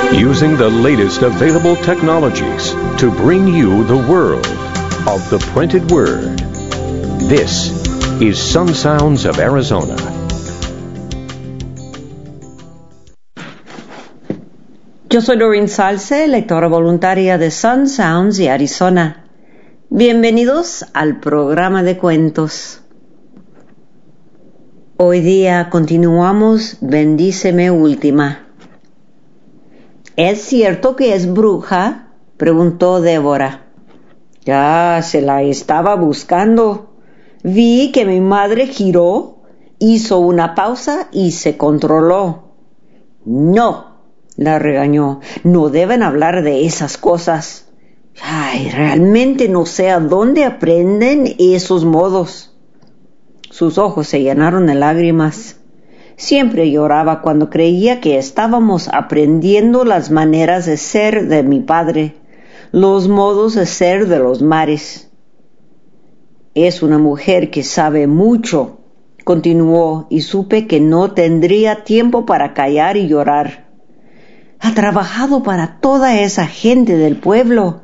using the latest available technologies to bring you the world of the printed word. This is Sun Sounds of Arizona. Yo soy Doreen Salce, lectora voluntaria de Sun Sounds de Arizona. Bienvenidos al programa de cuentos. Hoy día continuamos Bendíceme Última. ¿Es cierto que es bruja?, preguntó Débora. Ya se la estaba buscando. Vi que mi madre giró, hizo una pausa y se controló. No, la regañó. No deben hablar de esas cosas. Ay, realmente no sé a dónde aprenden esos modos. Sus ojos se llenaron de lágrimas. Siempre lloraba cuando creía que estábamos aprendiendo las maneras de ser de mi padre, los modos de ser de los mares. Es una mujer que sabe mucho, continuó, y supe que no tendría tiempo para callar y llorar. Ha trabajado para toda esa gente del pueblo.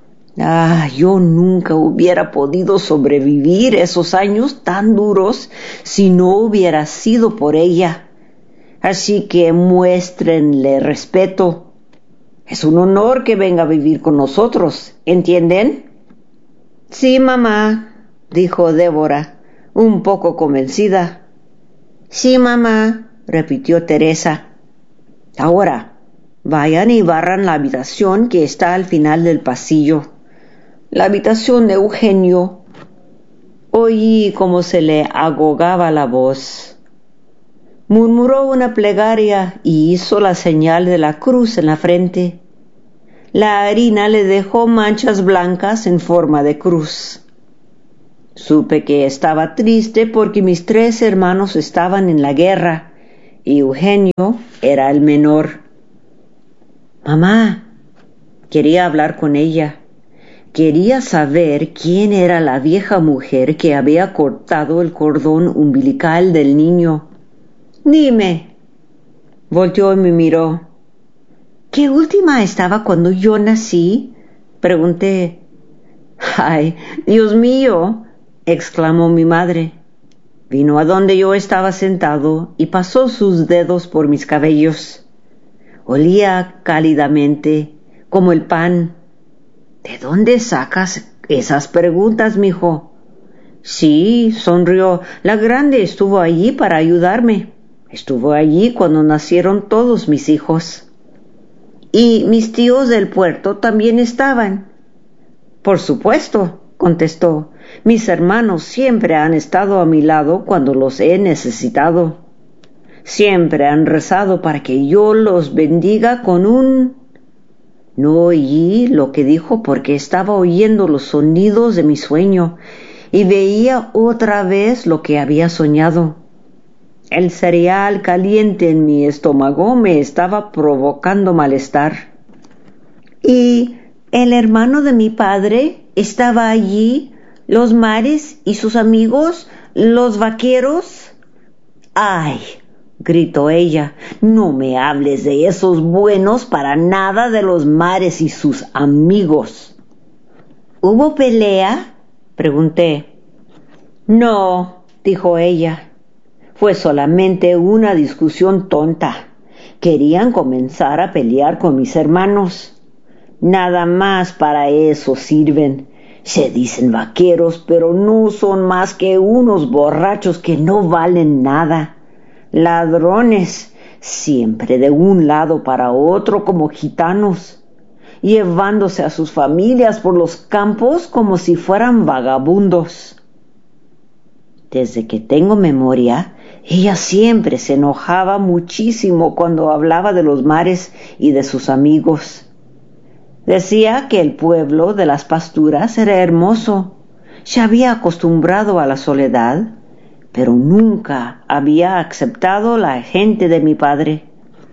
Yo nunca hubiera podido sobrevivir esos años tan duros si no hubiera sido por ella. Así que muéstrenle respeto. Es un honor que venga a vivir con nosotros, ¿entienden? Sí, mamá, dijo Débora, un poco convencida. Sí, mamá, repitió Teresa. Ahora, vayan y barran la habitación que está al final del pasillo. La habitación de Eugenio. Oí cómo se le ahogaba la voz. Murmuró una plegaria y hizo la señal de la cruz en la frente. La harina le dejó manchas blancas en forma de cruz. Supe que estaba triste porque mis 3 hermanos estaban en la guerra y Eugenio era el menor. Mamá, quería hablar con ella. Quería saber quién era la vieja mujer que había cortado el cordón umbilical del niño. Dime. Volteó y me miró. ¿Qué última estaba cuando yo nací?, pregunté. ¡Ay, Dios mío!, exclamó mi madre. Vino a donde yo estaba sentado y pasó sus dedos por mis cabellos. Olía cálidamente, como el pan. ¿De dónde sacas esas preguntas, mijo? Sí, sonrió. La grande estuvo allí para ayudarme. Estuvo allí cuando nacieron todos mis hijos. ¿Y mis tíos del puerto también estaban? Por supuesto, contestó. Mis hermanos siempre han estado a mi lado cuando los he necesitado. Siempre han rezado para que yo los bendiga con un... No oí lo que dijo porque estaba oyendo los sonidos de mi sueño y veía otra vez lo que había soñado. El cereal caliente en mi estómago me estaba provocando malestar. ¿Y el hermano de mi padre estaba allí? ¿Los mares y sus amigos? ¿Los vaqueros? ¡Ay!, gritó ella, no me hables de esos buenos para nada de los mares y sus amigos. ¿Hubo pelea?, pregunté. No, dijo ella, fue solamente una discusión tonta. Querían comenzar a pelear con mis hermanos. Nada más para eso sirven. Se dicen vaqueros, pero no son más que unos borrachos que no valen nada. Ladrones, siempre de un lado para otro como gitanos, llevándose a sus familias por los campos como si fueran vagabundos. Desde que tengo memoria, ella siempre se enojaba muchísimo cuando hablaba de los mares y de sus amigos. Decía que el pueblo de las pasturas era hermoso, se había acostumbrado a la soledad, pero nunca había aceptado la gente de mi padre.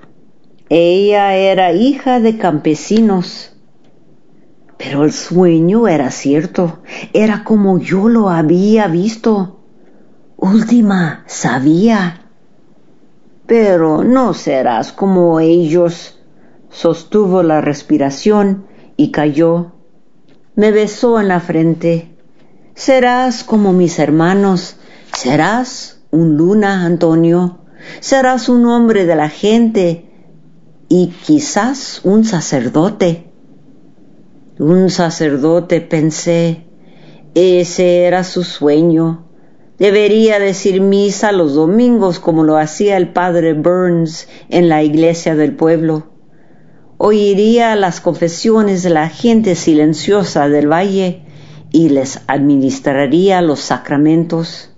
Ella era hija de campesinos. Pero el sueño era cierto, era como yo lo había visto. Última, sabía. Pero no serás como ellos. sostuvo la respiración y cayó. Me besó en la frente. Serás como mis hermanos, serás un Luna, Antonio, serás un hombre de la gente y quizás un sacerdote. Un sacerdote, pensé. Ese era su sueño. Debería decir misa los domingos como lo hacía el padre Burns en la iglesia del pueblo. Oiría las confesiones de la gente silenciosa del valle y les administraría los sacramentos.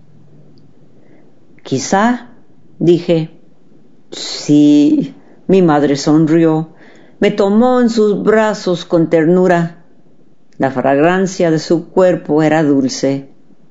Quizá, dije. Sí, mi madre sonrió. Me tomó en sus brazos con ternura. La fragancia de su cuerpo era dulce.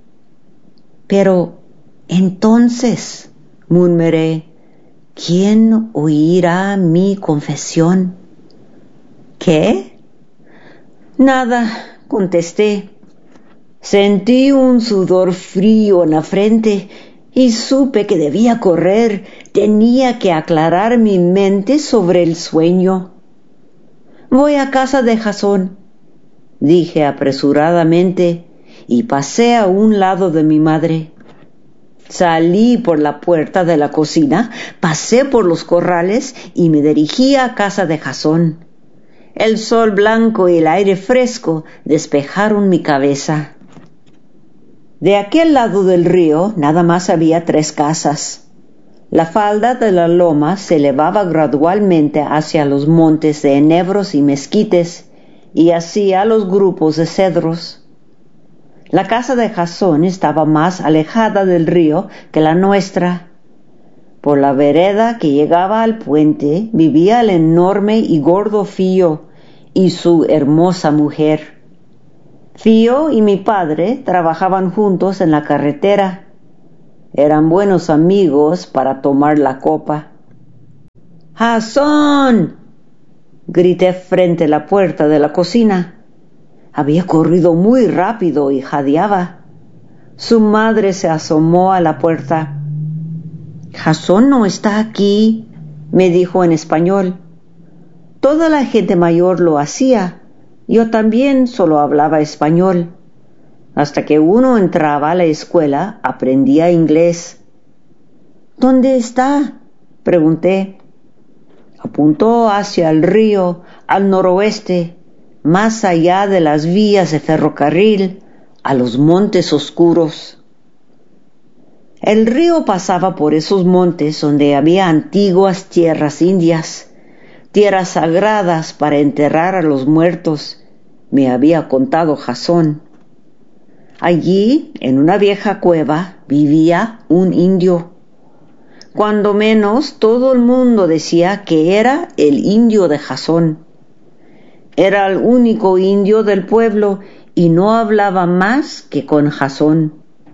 Pero entonces, murmuré, ¿quién oirá mi confesión? ¿Qué? Nada, contesté. Sentí un sudor frío en la frente y supe que debía correr. Tenía que aclarar mi mente sobre el sueño. Voy a casa de Jasón, dije apresuradamente, y pasé a un lado de mi madre. Salí por la puerta de la cocina, pasé por los corrales y me dirigí a casa de Jasón. El sol blanco y el aire fresco despejaron mi cabeza. De aquel lado del río nada más había 3 casas. La falda de la loma se elevaba gradualmente hacia los montes de enebros y mezquites y hacia los grupos de cedros. La casa de Jasón estaba más alejada del río que la nuestra. Por la vereda que llegaba al puente vivía el enorme y gordo Fío y su hermosa mujer. Fío y mi padre trabajaban juntos en la carretera. Eran buenos amigos para tomar la copa. ¡Jasón!, grité frente a la puerta de la cocina. Había corrido muy rápido y jadeaba. Su madre se asomó a la puerta. «Jasón no está aquí», me dijo en español. Toda la gente mayor lo hacía. Yo también solo hablaba español. Hasta que uno entraba a la escuela, aprendía inglés. «¿Dónde está?», pregunté. Apuntó hacia el río, al noroeste, más allá de las vías de ferrocarril, a los montes oscuros. El río pasaba por esos montes donde había antiguas tierras indias, tierras sagradas para enterrar a los muertos, me había contado Jasón. Allí, en una vieja cueva, vivía un indio. Cuando menos, todo el mundo decía que era el indio de Jasón. Era el único indio del pueblo y no hablaba más que con Jasón.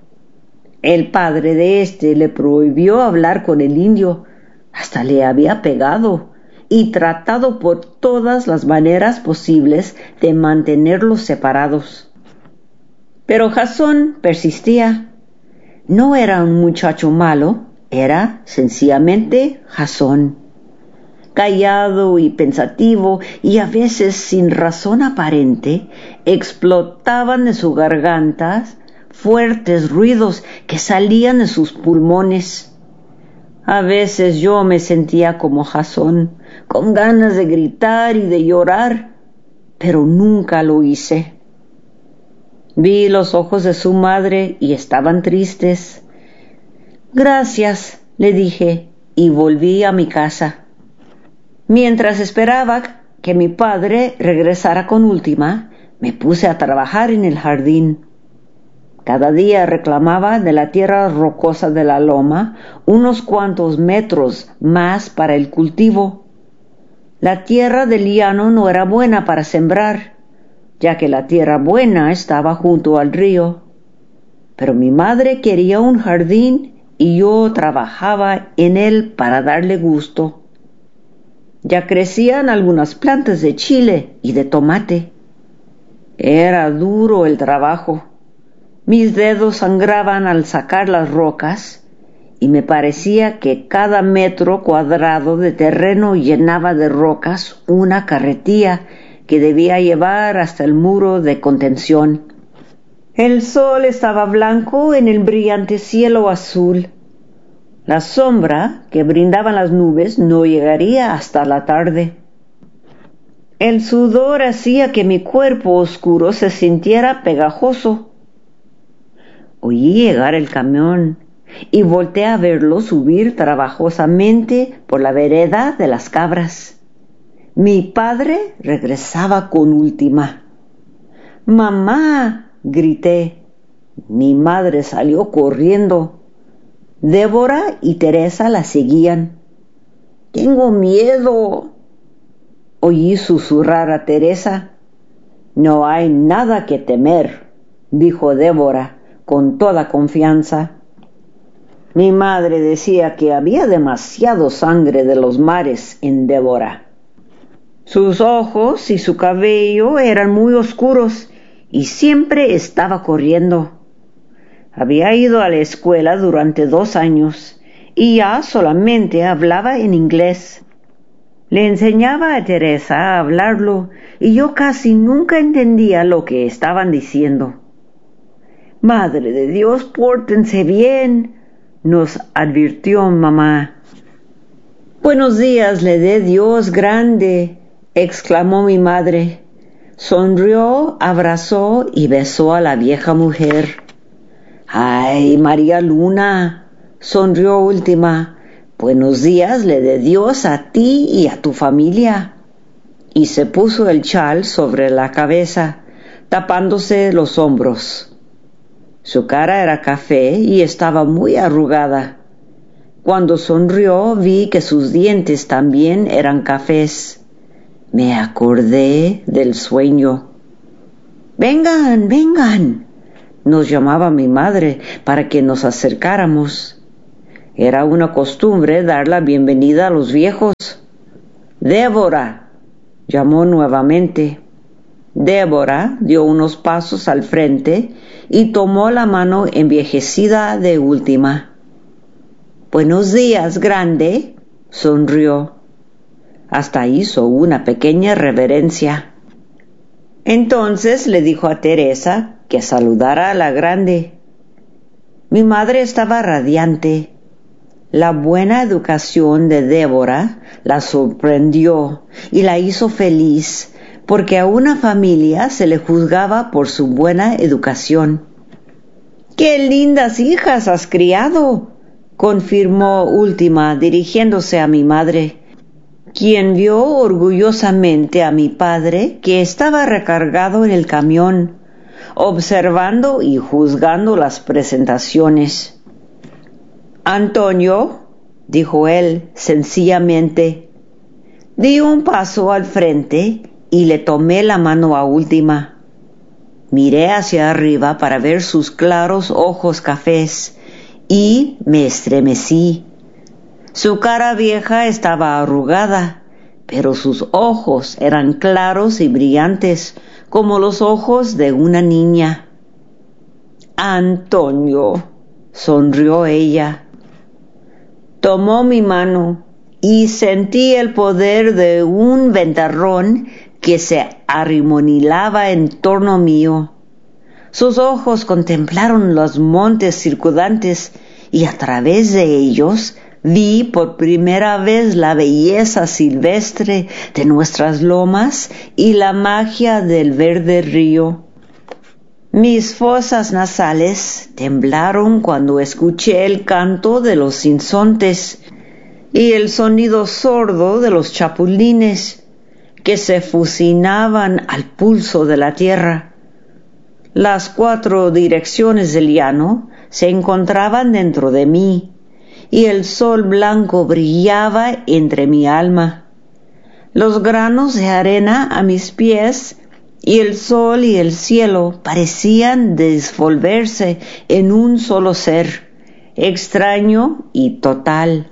El padre de éste le prohibió hablar con el indio, hasta le había pegado y tratado por todas las maneras posibles de mantenerlos separados. Pero Jasón persistía. No era un muchacho malo, era sencillamente Jasón. Callado y pensativo y a veces sin razón aparente, explotaban de sus gargantas fuertes ruidos que salían de sus pulmones. A veces yo me sentía como Jasón, con ganas de gritar y de llorar, pero nunca lo hice. Vi los ojos de su madre y estaban tristes. «Gracias», le dije, y volví a mi casa. Mientras esperaba que mi padre regresara con Última, me puse a trabajar en el jardín. Cada día reclamaba de la tierra rocosa de la loma unos cuantos metros más para el cultivo. La tierra del llano no era buena para sembrar, ya que la tierra buena estaba junto al río. Pero mi madre quería un jardín y yo trabajaba en él para darle gusto. Ya crecían algunas plantas de chile y de tomate. Era duro el trabajo. Mis dedos sangraban al sacar las rocas y me parecía que cada metro cuadrado de terreno llenaba de rocas una carretilla que debía llevar hasta el muro de contención. El sol estaba blanco en el brillante cielo azul. La sombra que brindaban las nubes no llegaría hasta la tarde. El sudor hacía que mi cuerpo oscuro se sintiera pegajoso. Oí llegar el camión y volteé a verlo subir trabajosamente por la vereda de las cabras. Mi padre regresaba con Última. ¡Mamá!, grité. Mi madre salió corriendo. Débora y Teresa la seguían. «Tengo miedo», oí susurrar a Teresa. «No hay nada que temer», dijo Débora con toda confianza. Mi madre decía que había demasiado sangre de los mares en Débora. Sus ojos y su cabello eran muy oscuros y siempre estaba corriendo. Había ido a la escuela durante 2 años y ya solamente hablaba en inglés. Le enseñaba a Teresa a hablarlo y yo casi nunca entendía lo que estaban diciendo. «Madre de Dios, pórtense bien», nos advirtió mamá. «Buenos días le dé Dios grande», exclamó mi madre. Sonrió, abrazó y besó a la vieja mujer. «Ay, María Luna», sonrió Última, «buenos días le dé Dios a ti y a tu familia». Y se puso el chal sobre la cabeza, tapándose los hombros. Su cara era café y estaba muy arrugada. Cuando sonrió vi que sus dientes también eran cafés. Me acordé del sueño. «Vengan, vengan», nos llamaba mi madre para que nos acercáramos. Era una costumbre dar la bienvenida a los viejos. «Débora», llamó nuevamente. Débora dio unos pasos al frente y tomó la mano envejecida de Última. «Buenos días, grande», sonrió. Hasta hizo una pequeña reverencia. Entonces le dijo a Teresa que saludara a la grande. Mi madre estaba radiante. La buena educación de Débora la sorprendió y la hizo feliz, porque a una familia se le juzgaba por su buena educación. «¡Qué lindas hijas has criado!», confirmó Última dirigiéndose a mi madre, quien vio orgullosamente a mi padre que estaba recargado en el camión, observando y juzgando las presentaciones. «Antonio», dijo él sencillamente. Di un paso al frente y le tomé la mano a Última. Miré hacia arriba para ver sus claros ojos cafés y me estremecí. Su cara vieja estaba arrugada, pero sus ojos eran claros y brillantes como los ojos de una niña. «Antonio», sonrió ella. Tomó mi mano y sentí el poder de un ventarrón que se arremolinaba en torno mío. Sus ojos contemplaron los montes circundantes y a través de ellos vi por primera vez la belleza silvestre de nuestras lomas y la magia del verde río. Mis fosas nasales temblaron cuando escuché el canto de los sinsontes y el sonido sordo de los chapulines que se fusionaban al pulso de la tierra. Las 4 direcciones del llano se encontraban dentro de mí y el sol blanco brillaba entre mi alma. Los granos de arena a mis pies y el sol y el cielo parecían disolverse en un solo ser, extraño y total.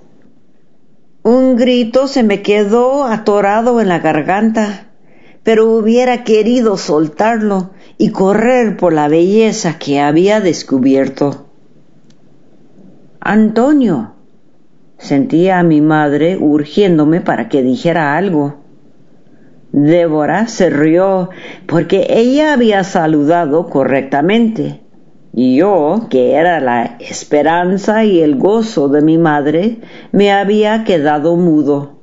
Un grito se me quedó atorado en la garganta, pero hubiera querido soltarlo y correr por la belleza que había descubierto. Antonio. Sentía a mi madre urgiéndome para que dijera algo. Débora se rió porque ella había saludado correctamente, y yo, que era la esperanza y el gozo de mi madre, me había quedado mudo.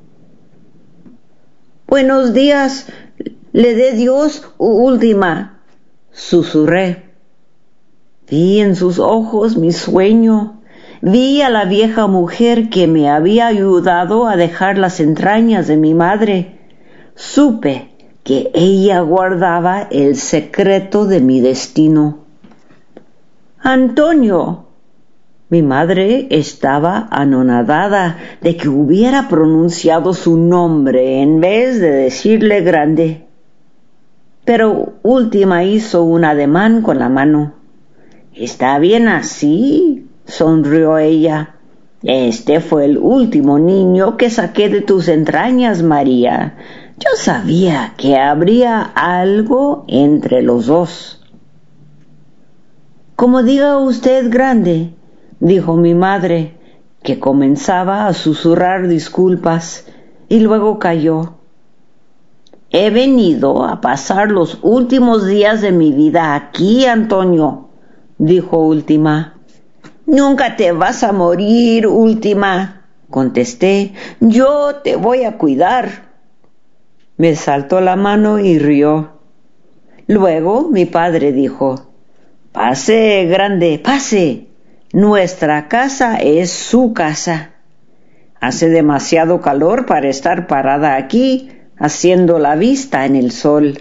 «Buenos días, le dé Dios, Última», susurré. Vi en sus ojos mi sueño. Vi a la vieja mujer que me había ayudado a dejar las entrañas de mi madre. Supe que ella guardaba el secreto de mi destino. «Antonio». Mi madre estaba anonadada de que hubiera pronunciado su nombre en vez de decirle grande. Pero Última hizo un ademán con la mano. «Está bien así», sonrió ella. «Este fue el último niño que saqué de tus entrañas, María. Yo sabía que habría algo entre los dos». «Como diga usted, grande», dijo mi madre, que comenzaba a susurrar disculpas, y luego calló. «He venido a pasar los últimos días de mi vida aquí, Antonio», dijo Última. «Nunca te vas a morir, Última», contesté. «Yo te voy a cuidar». Me saltó la mano y rió. Luego mi padre dijo: «Pase, grande, pase. Nuestra casa es su casa. Hace demasiado calor para estar parada aquí, haciendo la vista en el sol».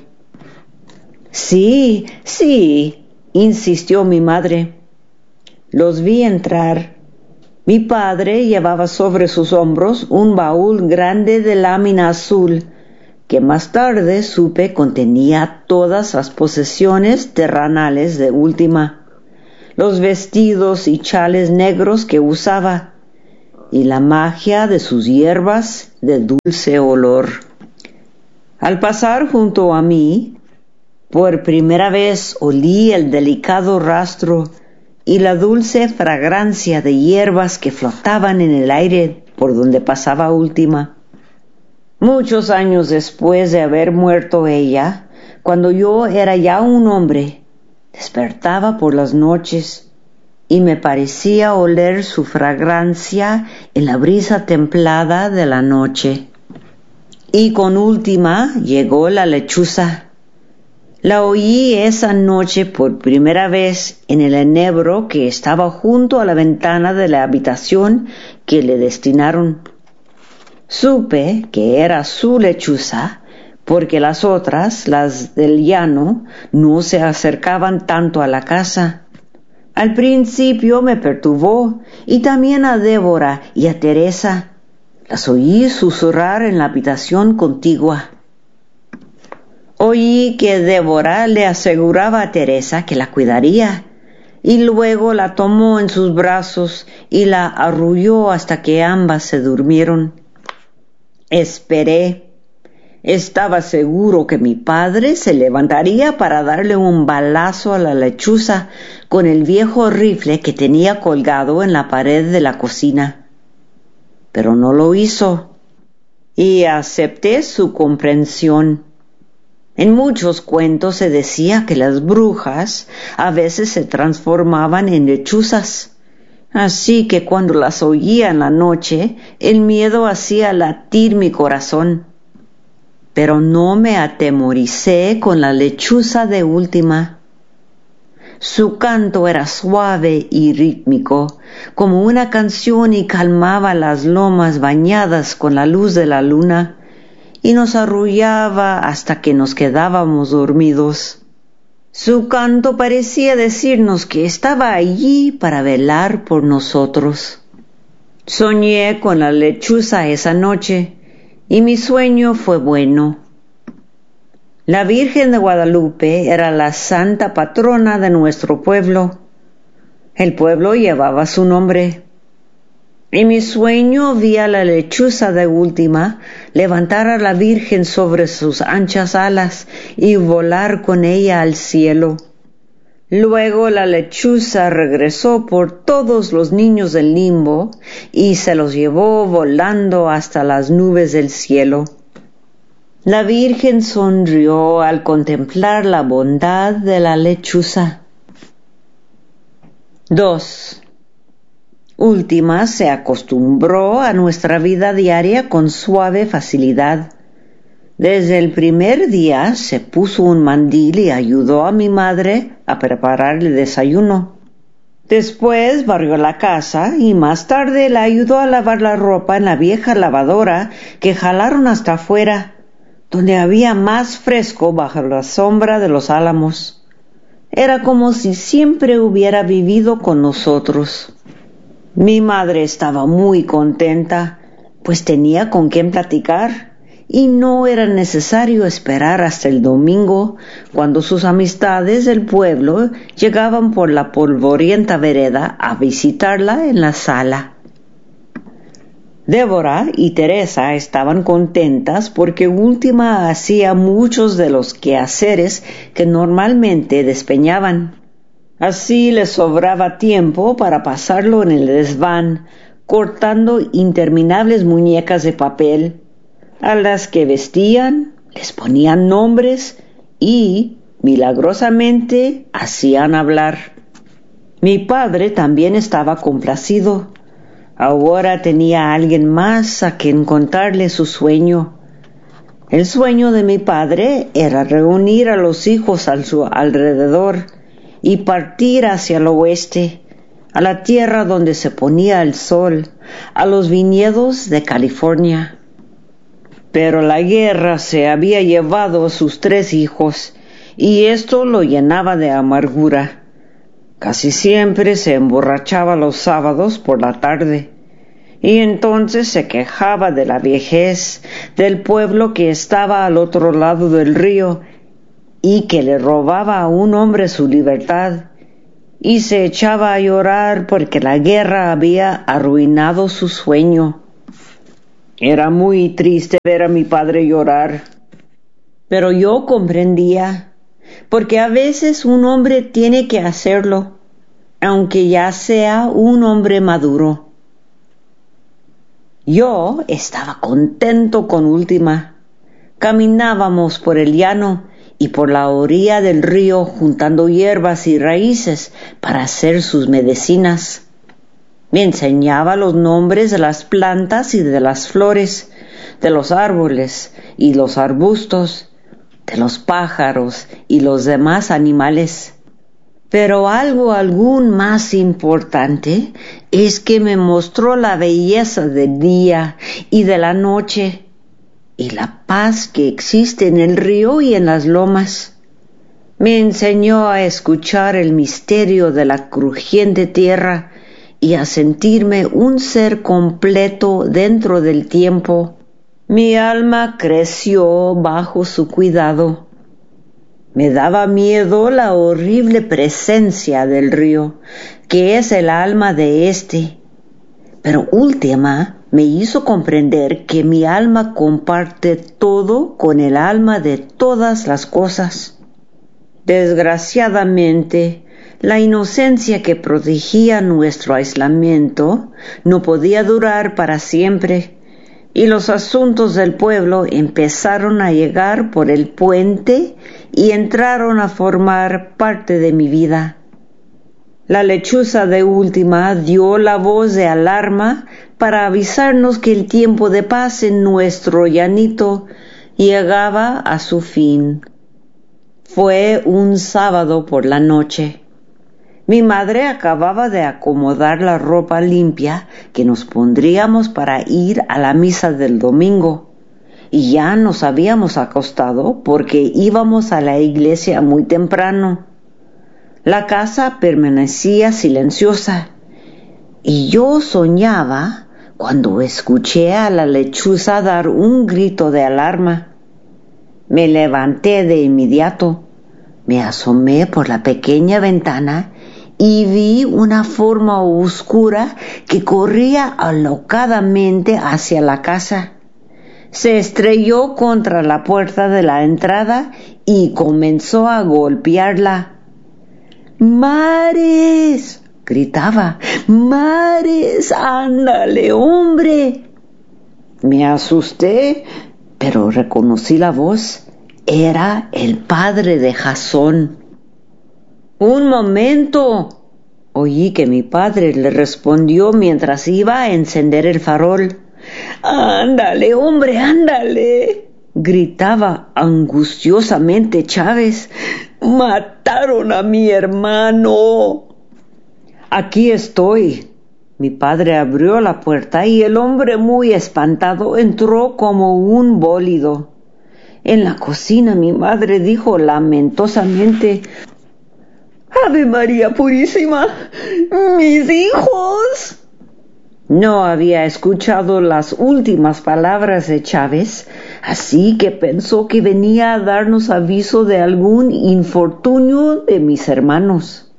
«Sí, sí», insistió mi madre. Los vi entrar. Mi padre llevaba sobre sus hombros un baúl grande de lámina azul, que más tarde supe contenía todas las posesiones terrenales de Última, los vestidos y chales negros que usaba, y la magia de sus hierbas de dulce olor. Al pasar junto a mí, por primera vez olí el delicado rastro y la dulce fragancia de hierbas que flotaban en el aire por donde pasaba Última. Muchos años después de haber muerto ella, cuando yo era ya un hombre, despertaba por las noches y me parecía oler su fragancia en la brisa templada de la noche. Y con Última llegó la lechuza. La oí esa noche por primera vez en el enebro que estaba junto a la ventana de la habitación que le destinaron. Supe que era su lechuza porque las otras, las del llano, no se acercaban tanto a la casa. Al principio me perturbó, y también a Débora y a Teresa. Las oí susurrar en la habitación contigua. Oí que Débora le aseguraba a Teresa que la cuidaría, y luego la tomó en sus brazos y la arrulló hasta que ambas se durmieron. Esperé. Estaba seguro que mi padre se levantaría para darle un balazo a la lechuza con el viejo rifle que tenía colgado en la pared de la cocina. Pero no lo hizo, y acepté su comprensión. En muchos cuentos se decía que las brujas a veces se transformaban en lechuzas, así que cuando las oía en la noche, el miedo hacía latir mi corazón. Pero no me atemoricé con la lechuza de Última. Su canto era suave y rítmico, como una canción, y calmaba las lomas bañadas con la luz de la luna, y nos arrullaba hasta que nos quedábamos dormidos. Su canto parecía decirnos que estaba allí para velar por nosotros. Soñé con la lechuza esa noche, y mi sueño fue bueno. La Virgen de Guadalupe era la santa patrona de nuestro pueblo. El pueblo llevaba su nombre. En mi sueño vi a la lechuza de Última levantar a la Virgen sobre sus anchas alas y volar con ella al cielo. Luego la lechuza regresó por todos los niños del limbo y se los llevó volando hasta las nubes del cielo. La Virgen sonrió al contemplar la bondad de la lechuza. 2. Última se acostumbró a nuestra vida diaria con suave facilidad. Desde el primer día se puso un mandil y ayudó a mi madre a preparar el desayuno. Después barrió la casa y más tarde la ayudó a lavar la ropa en la vieja lavadora que jalaron hasta afuera, donde había más fresco bajo la sombra de los álamos. Era como si siempre hubiera vivido con nosotros. Mi madre estaba muy contenta, pues tenía con quién platicar. Y no era necesario esperar hasta el domingo, cuando sus amistades del pueblo llegaban por la polvorienta vereda a visitarla en la sala. Débora y Teresa estaban contentas porque Última hacía muchos de los quehaceres que normalmente despeñaban. Así les sobraba tiempo para pasarlo en el desván, cortando interminables muñecas de papel, a las que vestían, les ponían nombres y, milagrosamente, hacían hablar. Mi padre también estaba complacido. Ahora tenía a alguien más a quien contarle su sueño. El sueño de mi padre era reunir a los hijos a su alrededor y partir hacia el oeste, a la tierra donde se ponía el sol, a los viñedos de California. Pero la guerra se había llevado a sus 3 hijos, y esto lo llenaba de amargura. Casi siempre se emborrachaba los sábados por la tarde, y entonces se quejaba de la vejez del pueblo que estaba al otro lado del río, y que le robaba a un hombre su libertad, y se echaba a llorar porque la guerra había arruinado su sueño. Era muy triste ver a mi padre llorar, pero yo comprendía, porque a veces un hombre tiene que hacerlo, aunque ya sea un hombre maduro. Yo estaba contento con Última. Caminábamos por el llano y por la orilla del río juntando hierbas y raíces para hacer sus medicinas. Me enseñaba los nombres de las plantas y de las flores, de los árboles y los arbustos, de los pájaros y los demás animales. Pero algo aún más importante es que me mostró la belleza del día y de la noche y la paz que existe en el río y en las lomas. Me enseñó a escuchar el misterio de la crujiente tierra y a sentirme un ser completo dentro del tiempo. Mi alma creció bajo su cuidado. Me daba miedo la horrible presencia del río, que es el alma de éste. Pero Última me hizo comprender que mi alma comparte todo con el alma de todas las cosas. Desgraciadamente, la inocencia que protegía nuestro aislamiento no podía durar para siempre, y los asuntos del pueblo empezaron a llegar por el puente y entraron a formar parte de mi vida. La lechuza de Última dio la voz de alarma para avisarnos que el tiempo de paz en nuestro llanito llegaba a su fin. Fue un sábado por la noche. Mi madre acababa de acomodar la ropa limpia que nos pondríamos para ir a la misa del domingo, y ya nos habíamos acostado porque íbamos a la iglesia muy temprano. La casa permanecía silenciosa, y yo soñaba cuando escuché a la lechuza dar un grito de alarma. Me levanté de inmediato, me asomé por la pequeña ventana y vi una forma oscura que corría alocadamente hacia la casa. Se estrelló contra la puerta de la entrada y comenzó a golpearla. ¡Mares!, gritaba. ¡Mares! ¡Ándale, hombre! Me asusté, pero reconocí la voz. Era el padre de Jasón. ¡Un momento!, oí que mi padre le respondió mientras iba a encender el farol. ¡Ándale, hombre, ándale!, gritaba angustiosamente Chávez. ¡Mataron a mi hermano! Aquí estoy. Mi padre abrió la puerta y el hombre, muy espantado, entró como un bólido. En la cocina mi madre dijo lamentosamente: ¡Ave María Purísima! ¡Mis hijos! No había escuchado las últimas palabras de Chávez, así que pensó que venía a darnos aviso de algún infortunio de mis hermanos.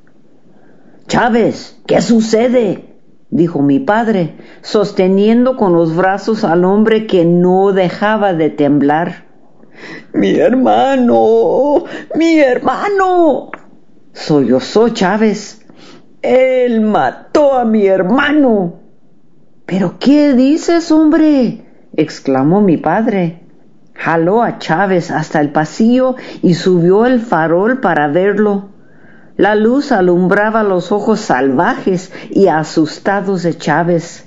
Chávez, ¿qué sucede?, dijo mi padre, sosteniendo con los brazos al hombre que no dejaba de temblar. ¡Mi hermano! ¡Mi hermano!, sollozó Chávez. ¡Él mató a mi hermano! ¿Pero qué dices, hombre?, exclamó mi padre. Jaló a Chávez hasta el pasillo y subió el farol para verlo. La luz alumbraba los ojos salvajes y asustados de Chávez.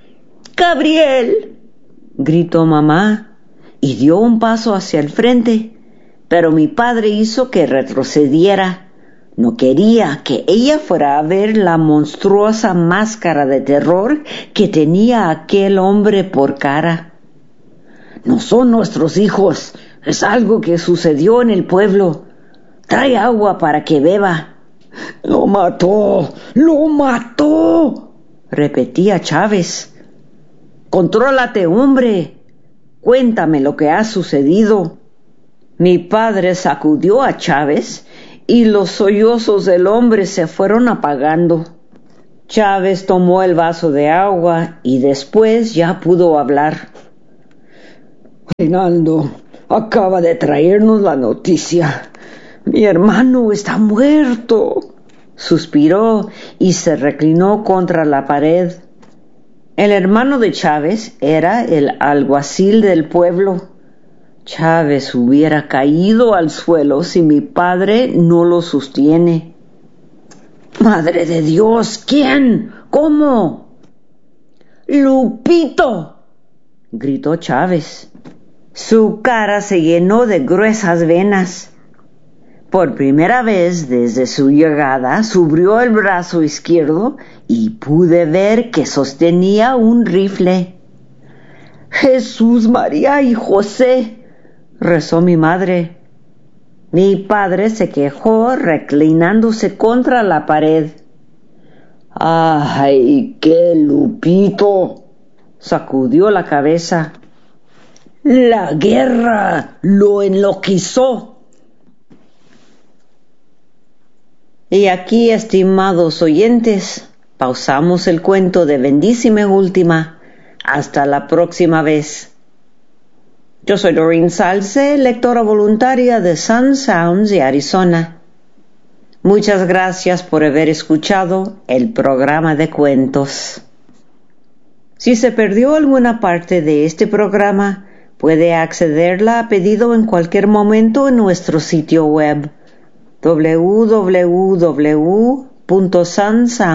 ¡Gabriel!, gritó mamá, y dio un paso hacia el frente, pero mi padre hizo que retrocediera. No quería que ella fuera a ver la monstruosa máscara de terror que tenía aquel hombre por cara. No son nuestros hijos, es algo que sucedió en el pueblo. Trae agua para que beba. ¡Lo mató! ¡Lo mató!, repetía Chávez. ¡Contrólate, hombre! Cuéntame lo que ha sucedido. Mi padre sacudió a Chávez y los sollozos del hombre se fueron apagando. Chávez tomó el vaso de agua y después ya pudo hablar. Reinaldo acaba de traernos la noticia. Mi hermano está muerto, suspiró y se reclinó contra la pared. El hermano de Chávez era el alguacil del pueblo. Chávez hubiera caído al suelo si mi padre no lo sostiene. ¡Madre de Dios! ¿Quién? ¿Cómo? ¡Lupito!, gritó Chávez. Su cara se llenó de gruesas venas. Por primera vez desde su llegada, subió el brazo izquierdo y pude ver que sostenía un rifle. ¡Jesús, María y José!, rezó mi madre. Mi padre se quejó reclinándose contra la pared. ¡Ay, qué Lupito!, sacudió la cabeza. La guerra lo enloqueció. Y aquí, estimados oyentes, pausamos el cuento de Bendísime Última. Hasta la próxima vez. Yo soy Doreen Salce, lectora voluntaria de Sun Sounds de Arizona. Muchas gracias por haber escuchado el programa de cuentos. Si se perdió alguna parte de este programa, puede accederla a pedido en cualquier momento en nuestro sitio web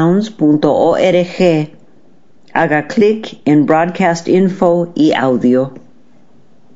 www.sunsounds.org. Haga clic en Broadcast Info y Audio.